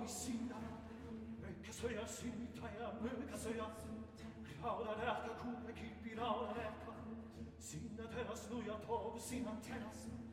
sina, mökasöja syntaja, mökasöja, rauda lärka, kuka, kippi, rauda lärka, sinna teras nuja, togu, sinna teras,